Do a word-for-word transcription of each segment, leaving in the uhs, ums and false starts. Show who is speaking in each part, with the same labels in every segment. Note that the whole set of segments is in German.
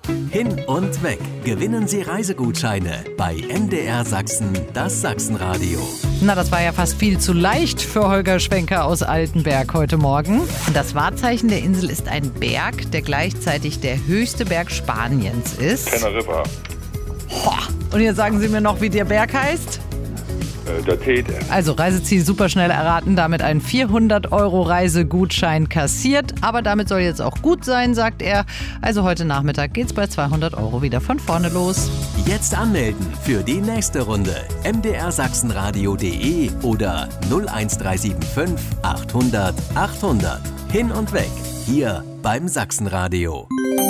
Speaker 1: Hin und weg. Gewinnen Sie Reisegutscheine bei M D R Sachsen, das Sachsenradio.
Speaker 2: Na, das war ja fast viel zu leicht für Holger Schwenker aus Altenberg heute Morgen. Das Wahrzeichen der Insel ist ein Berg, der gleichzeitig der höchste Berg Spaniens ist.
Speaker 3: Teneriffa.
Speaker 2: Und jetzt sagen Sie mir noch, wie der Berg heißt?
Speaker 3: Der Tete.
Speaker 2: Also Reiseziel super schnell erraten, damit ein vierhundert Euro Reisegutschein kassiert. Aber damit soll jetzt auch gut sein, sagt er. Also heute Nachmittag geht's bei zweihundert Euro wieder von vorne los.
Speaker 1: Jetzt anmelden für die nächste Runde. m d r sachsenradio punkt de oder null eins drei sieben fünf achthundert achthundert. Hin und weg. Hier beim Sachsenradio.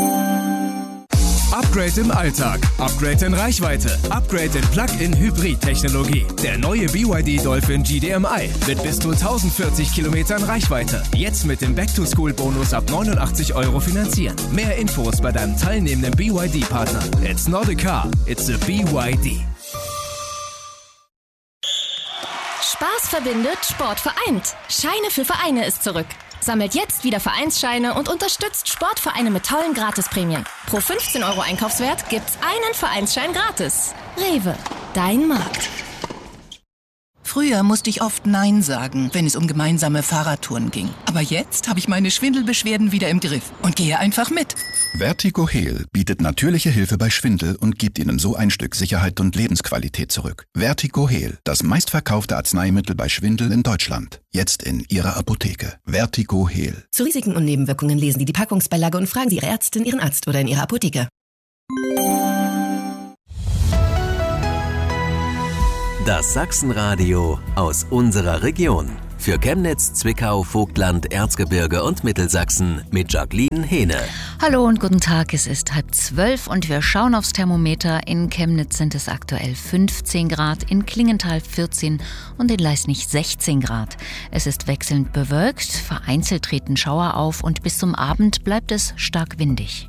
Speaker 4: Upgrade im Alltag, Upgrade in Reichweite, Upgrade in Plug-in-Hybrid-Technologie. Der neue B Y D Dolphin G D M I mit bis zu tausendvierzig Kilometern Reichweite. Jetzt mit dem Back-to-School-Bonus ab neunundachtzig Euro finanzieren. Mehr Infos bei deinem teilnehmenden B Y D-Partner. It's not a car, it's a B Y D.
Speaker 5: Spaß verbindet, Sport vereint. Scheine für Vereine ist zurück. Sammelt jetzt wieder Vereinsscheine und unterstützt Sportvereine mit tollen Gratisprämien. Pro fünfzehn Euro Einkaufswert gibt's einen Vereinsschein gratis. Rewe, dein Markt.
Speaker 6: Früher musste ich oft Nein sagen, wenn es um gemeinsame Fahrradtouren ging. Aber jetzt habe ich meine Schwindelbeschwerden wieder im Griff und gehe einfach mit.
Speaker 7: Vertigo Heal bietet natürliche Hilfe bei Schwindel und gibt Ihnen so ein Stück Sicherheit und Lebensqualität zurück. Vertigo Heal, das meistverkaufte Arzneimittel bei Schwindel in Deutschland. Jetzt in Ihrer Apotheke. Vertigo Heal.
Speaker 8: Zu Risiken und Nebenwirkungen lesen Sie die Packungsbeilage und fragen Sie Ihre Ärztin, Ihren Arzt oder in Ihrer Apotheke.
Speaker 1: Das Sachsenradio aus unserer Region. Für Chemnitz, Zwickau, Vogtland, Erzgebirge und Mittelsachsen mit Jacqueline Hehne.
Speaker 9: Hallo und guten Tag, es ist halb zwölf und wir schauen aufs Thermometer. In Chemnitz sind es aktuell fünfzehn Grad, in Klingenthal vierzehn und in Leisnig sechzehn Grad. Es ist wechselnd bewölkt, vereinzelt treten Schauer auf und bis zum Abend bleibt es stark windig.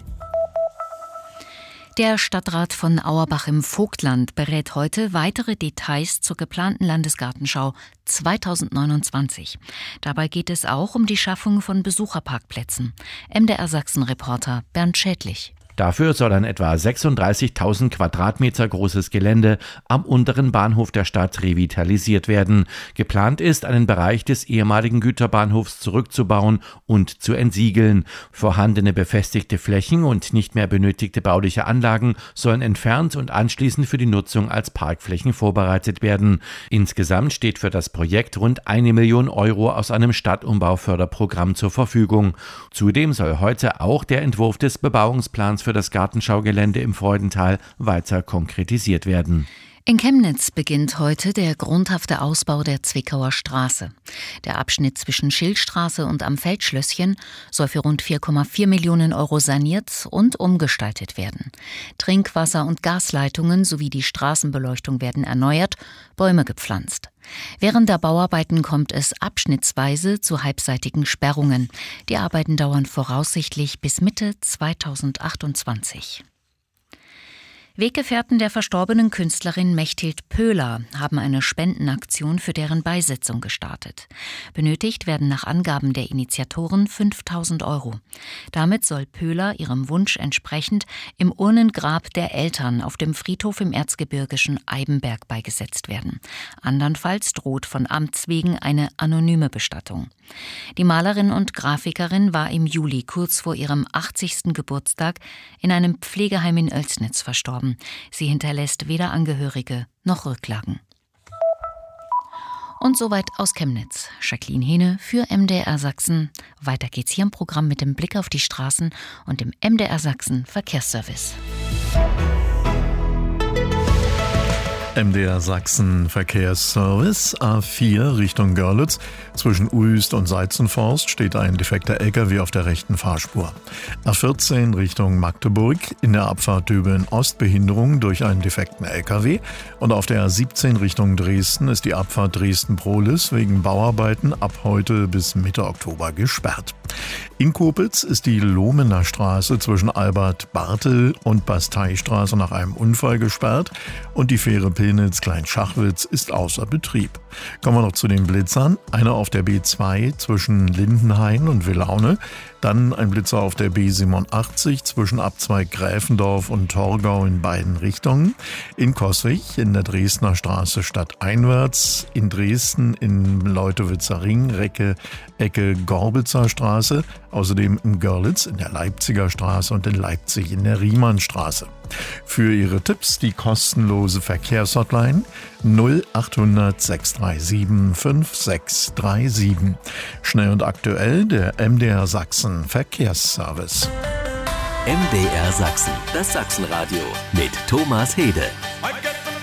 Speaker 9: Der Stadtrat von Auerbach im Vogtland berät heute weitere Details zur geplanten Landesgartenschau zweitausendneunundzwanzig. Dabei geht es auch um die Schaffung von Besucherparkplätzen. M D R Sachsen-Reporter Bernd Schädlich.
Speaker 10: Dafür soll ein etwa sechsunddreißigtausend Quadratmeter großes Gelände am unteren Bahnhof der Stadt revitalisiert werden. Geplant ist, einen Bereich des ehemaligen Güterbahnhofs zurückzubauen und zu entsiegeln. Vorhandene befestigte Flächen und nicht mehr benötigte bauliche Anlagen sollen entfernt und anschließend für die Nutzung als Parkflächen vorbereitet werden. Insgesamt steht für das Projekt rund eine Million Euro aus einem Stadtumbauförderprogramm zur Verfügung. Zudem soll heute auch der Entwurf des Bebauungsplans für das Gartenschaugelände im Freudental weiter konkretisiert werden.
Speaker 9: In Chemnitz beginnt heute der grundhafte Ausbau der Zwickauer Straße. Der Abschnitt zwischen Schildstraße und am Feldschlösschen soll für rund vier Komma vier Millionen Euro saniert und umgestaltet werden. Trinkwasser- und Gasleitungen sowie die Straßenbeleuchtung werden erneuert, Bäume gepflanzt. Während der Bauarbeiten kommt es abschnittsweise zu halbseitigen Sperrungen. Die Arbeiten dauern voraussichtlich bis Mitte zweitausendachtundzwanzig. Weggefährten der verstorbenen Künstlerin Mechthild Pöhler haben eine Spendenaktion für deren Beisetzung gestartet. Benötigt werden nach Angaben der Initiatoren fünftausend Euro. Damit soll Pöhler ihrem Wunsch entsprechend im Urnengrab der Eltern auf dem Friedhof im erzgebirgischen Eibenberg beigesetzt werden. Andernfalls droht von Amts wegen eine anonyme Bestattung. Die Malerin und Grafikerin war im Juli kurz vor ihrem achtzigsten Geburtstag in einem Pflegeheim in Oelsnitz verstorben. Sie hinterlässt weder Angehörige noch Rücklagen. Und soweit aus Chemnitz. Jacqueline Hehne für M D R Sachsen. Weiter geht's hier im Programm mit dem Blick auf die Straßen und dem M D R Sachsen Verkehrsservice.
Speaker 11: M D R Sachsen Verkehrsservice A vier Richtung Görlitz. Zwischen Uelst und Seitzenforst steht ein defekter L K W auf der rechten Fahrspur. A vierzehn Richtung Magdeburg. In der Abfahrt Döbeln Ost Behinderung durch einen defekten L K W. Und auf der A siebzehn Richtung Dresden ist die Abfahrt Dresden-Prohlis wegen Bauarbeiten ab heute bis Mitte Oktober gesperrt. In Kopitz ist die Lohmener Straße zwischen Albert-Bartel und Basteistraße nach einem Unfall gesperrt und die Fähre Pillnitz-Kleinschachwitz ist außer Betrieb. Kommen wir noch zu den Blitzern. Einer auf der B zwei zwischen Lindenhain und Willaune. Dann ein Blitzer auf der B siebenundachtzig zwischen Abzweig Gräfendorf und Torgau in beiden Richtungen. In Coswig in der Dresdner Straße stadteinwärts. In Dresden in Leutowitzer Ring, Recke, Ecke Gorbitzer Straße. Außerdem in Görlitz in der Leipziger Straße und in Leipzig in der Riemannstraße. Für Ihre Tipps die kostenlose Verkehrshotline null achthundert sechs drei sieben fünf sechs drei sieben. Schnell und aktuell der M D R Sachsen Verkehrsservice.
Speaker 1: M D R Sachsen, das Sachsenradio mit Thomas Hede.